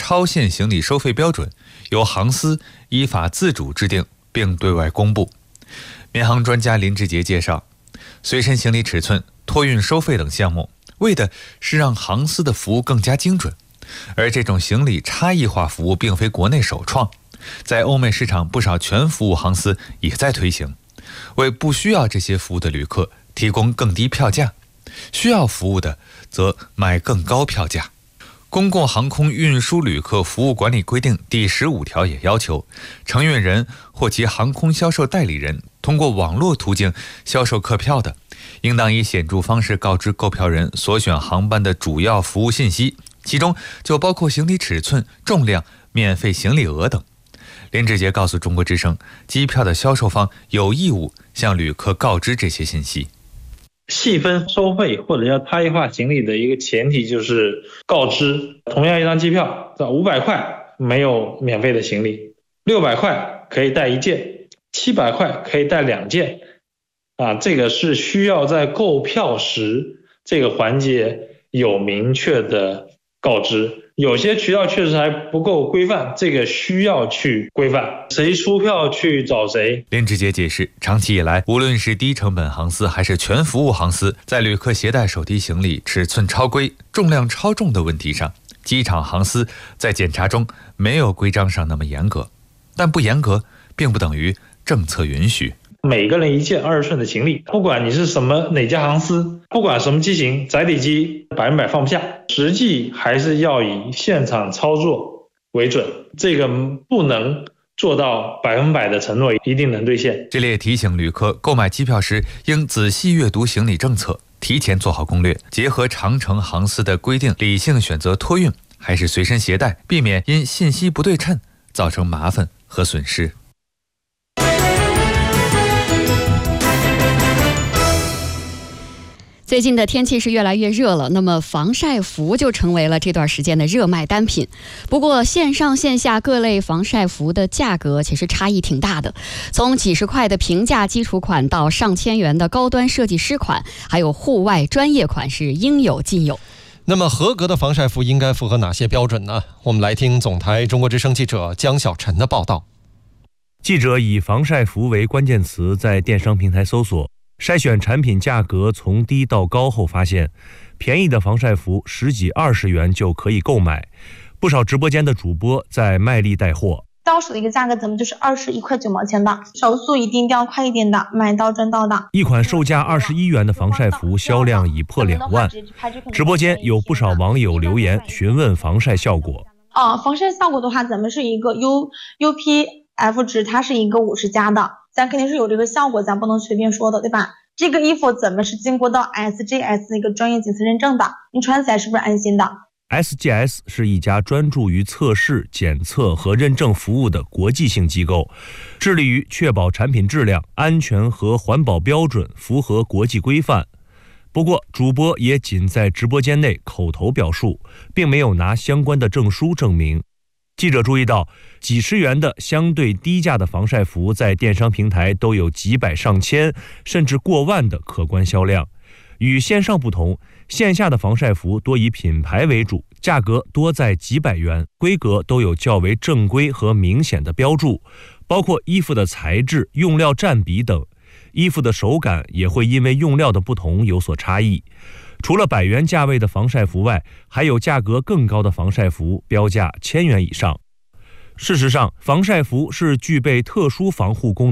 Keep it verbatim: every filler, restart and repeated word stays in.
超限行李收费标准由航司依法自主制定并对外公布。民航专家林志杰介绍，随身行李尺寸、托运收费等项目，为的是让航司的服务更加精准。而这种行李差异化服务并非国内首创，在欧美市场不少全服务航司也在推行，为不需要这些服务的旅客提供更低票价，需要服务的则卖更高票价。公共航空运输旅客服务管理规定第十五条也要求，承运人或其航空销售代理人通过网络途径销售客票的，应当以显著方式告知购票人所选航班的主要服务信息，其中就包括行李尺寸、重量、免费行李额等。林志杰告诉中国之声，机票的销售方有义务向旅客告知这些信息。 细分收费或者叫差异化行李的一个前提就是告知，同样一张机票，五百块没有免费的行李，六百块可以带一件，七百块可以带两件，啊，这个是需要在购票时这个环节有明确的告知。有些渠道确实还不够规范，这个需要去规范，谁出票去找谁。 林志杰解释，长期以来，无论是低成本航司还是全服务航司，在旅客携带手提行李尺寸超规、重量超重的问题上，机场航司在检查中没有规章上那么严格，但不严格并不等于政策允许。 每个人一件二十寸的行李，不管你是什么哪家航司，不管什么机型，载体机百分百放不下，实际还是要以现场操作为准，这个不能做到百分百的承诺一定能兑现。 这里也提醒旅客，购买机票时应仔细阅读行李政策，提前做好攻略，结合长程航司的规定，理性选择托运还是随身携带，避免因信息不对称造成麻烦和损失。 最近的天气是越来越热了，那么防晒服就成为了这段时间的热卖单品。不过线上线下各类防晒服的价格其实差异挺大的，从几十块的平价基础款到上千元的高端设计师款，还有户外专业款是应有尽有。 那么合格的防晒服应该符合哪些标准呢？我们来听总台中国之声记者江小晨的报道。 记者以防晒服为关键词在电商平台搜索，筛选产品价格从低到高后发现，便宜的防晒服十几二十元就可以购买，不少直播间的主播在卖力带货。 到手的一个价格咱们就是二十一块九毛钱的，手速一定要快一点的，买到赚到的。 一款售价二十一元的防晒服销量已破两万，直播间有不少网友留言询问防晒效果。 啊，防晒效果的话，咱们是一个 U U P F 值，它是一个五十加的，咱肯定是有这个效果，咱不能随便说的，对吧？这个衣服咱们是经过到 S G S 一个专业检测认证的，你穿起来是不是安心的？ S G S 是一家专注于测试、检测和认证服务的国际性机构，致力于确保产品质量、安全和环保标准符合国际规范。不过，主播也仅在直播间内口头表述，并没有拿相关的证书证明。记者注意到，几十元的相对低价的防晒服在电商平台都有几百上千甚至过万的可观销量。与线上不同，线下的防晒服多以品牌为主，价格多在几百元，规格都有较为正规和明显的标注，包括衣服的材质、用料占比等。衣服的手感也会因为用料的不同有所差异。除了百元价位的防晒服外，还有价格更高的防晒服，标价千元以上。事实上，防晒服是具备特殊防护功能